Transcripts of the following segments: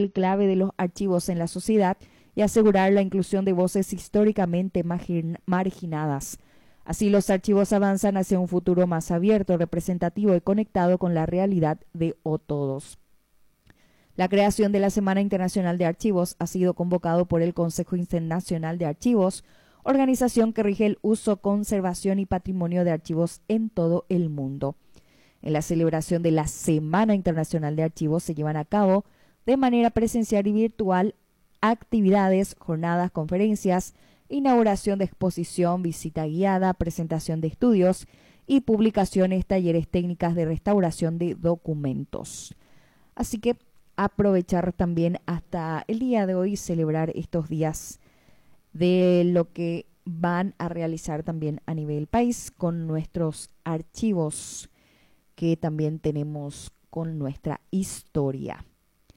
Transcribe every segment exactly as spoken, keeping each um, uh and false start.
papel clave de los archivos en la sociedad y asegurar la inclusión de voces históricamente marginadas. Así, los archivos avanzan hacia un futuro más abierto, representativo y conectado con la realidad de todos. La creación de la Semana Internacional de Archivos ha sido convocado por el Consejo Internacional de Archivos, organización que rige el uso, conservación y patrimonio de archivos en todo el mundo. En la celebración de la Semana Internacional de Archivos se llevan a cabo de manera presencial y virtual actividades, jornadas, conferencias, inauguración de exposición, visita guiada, presentación de estudios y publicaciones, talleres, técnicas de restauración de documentos. Así que aprovechar también hasta el día de hoy, celebrar estos días de lo que van a realizar también a nivel país con nuestros archivos que también tenemos con nuestra historia.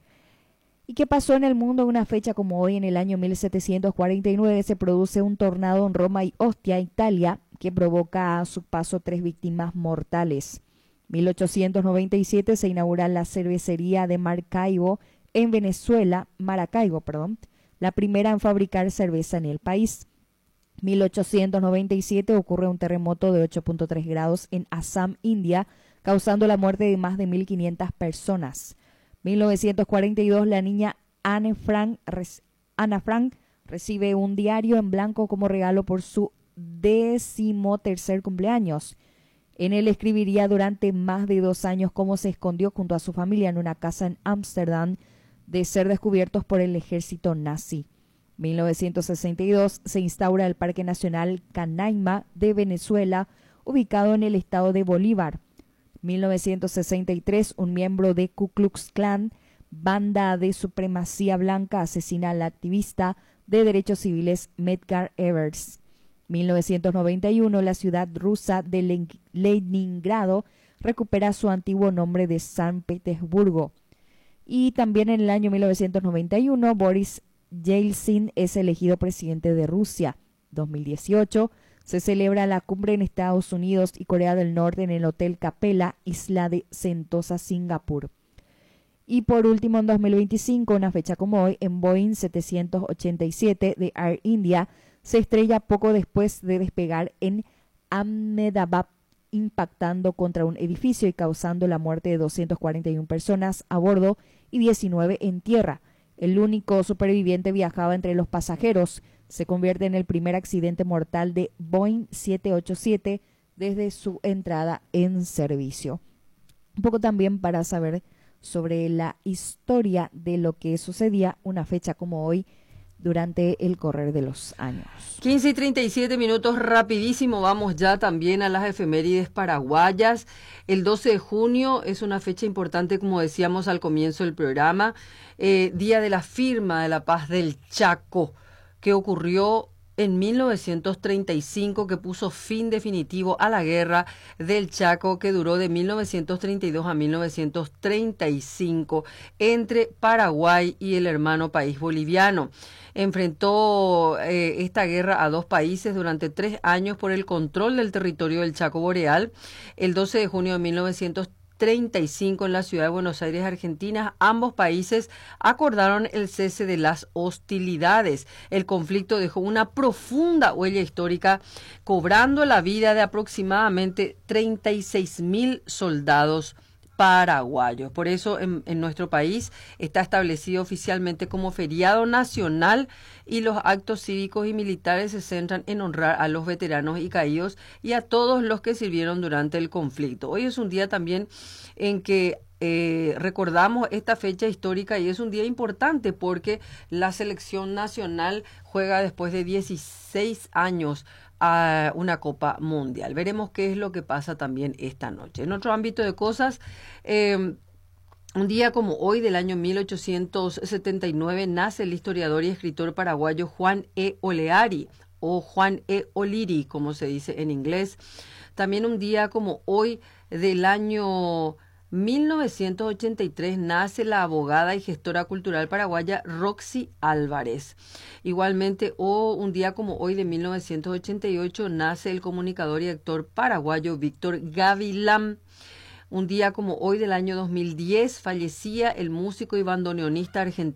¿Y qué pasó en el mundo? Una fecha como hoy, en el año mil setecientos cuarenta y nueve, se produce un tornado en Roma y Ostia, Italia, que provoca a su paso tres víctimas mortales. mil ochocientos noventa y siete se inaugura la cervecería de Maracaibo en Venezuela, Maracaibo, perdón, la primera en fabricar cerveza en el país. mil ochocientos noventa y siete ocurre un terremoto de ocho punto tres grados en Assam, India, causando la muerte de más de mil quinientas personas. mil novecientos cuarenta y dos, la niña Anne Frank, Ana Frank recibe un diario en blanco como regalo por su decimotercer cumpleaños. En él escribiría durante más de dos años cómo se escondió junto a su familia en una casa en Ámsterdam de ser descubiertos por el ejército nazi. mil novecientos sesenta y dos se instaura el Parque Nacional Canaima de Venezuela, ubicado en el estado de Bolívar. mil novecientos sesenta y tres, un miembro de Ku Klux Klan, banda de supremacía blanca, asesina al activista de derechos civiles Medgar Evers. mil novecientos noventa y uno, la ciudad rusa de Leningrado recupera su antiguo nombre de San Petersburgo. Y también en el año mil novecientos noventa y uno, Boris Yeltsin es elegido presidente de Rusia. dos mil dieciocho, se celebra la cumbre en Estados Unidos y Corea del Norte en el Hotel Capella, isla de Sentosa, Singapur. Y por último, en dos mil veinticinco, una fecha como hoy, en Boeing setecientos ochenta y siete de Air India, se estrella poco después de despegar en Ahmedabad, impactando contra un edificio y causando la muerte de doscientas cuarenta y una personas a bordo y diecinueve en tierra. El único superviviente viajaba entre los pasajeros. Se convierte en el primer accidente mortal de Boeing setecientos ochenta y siete desde su entrada en servicio. Un poco también para saber sobre la historia de lo que sucedía una fecha como hoy durante el correr de los años. quince y treinta y siete minutos, rapidísimo, vamos ya también a las efemérides paraguayas. El doce de junio es una fecha importante, como decíamos al comienzo del programa, eh, día de la firma de la paz del Chaco, que ocurrió en mil novecientos treinta y cinco, que puso fin definitivo a la guerra del Chaco, que duró de mil novecientos treinta y dos a mil novecientos treinta y cinco entre Paraguay y el hermano país boliviano. Enfrentó eh, esta guerra a dos países durante tres años por el control del territorio del Chaco Boreal. El doce de junio de mil novecientos treinta y cinco, en la ciudad de Buenos Aires, Argentina, ambos países acordaron el cese de las hostilidades. El conflicto dejó una profunda huella histórica, cobrando la vida de aproximadamente treinta y seis mil soldados paraguayos. Por eso en, en nuestro país está establecido oficialmente como feriado nacional, y los actos cívicos y militares se centran en honrar a los veteranos y caídos y a todos los que sirvieron durante el conflicto. Hoy es un día también en que eh, recordamos esta fecha histórica, y es un día importante porque la selección nacional juega después de dieciséis años a una Copa Mundial. Veremos qué es lo que pasa también esta noche. En otro ámbito de cosas, eh, un día como hoy del año mil ochocientos setenta y nueve nace el historiador y escritor paraguayo Juan E. Oleari, o Juan E. O'Leary, como se dice en inglés. También un día como hoy del año mil novecientos ochenta y tres nace la abogada y gestora cultural paraguaya Roxy Álvarez. Igualmente, o un día como hoy de mil novecientos ochenta y ocho nace el comunicador y actor paraguayo Víctor Gavilán. Un día como hoy del año dos mil diez fallecía el músico y bandoneonista argentino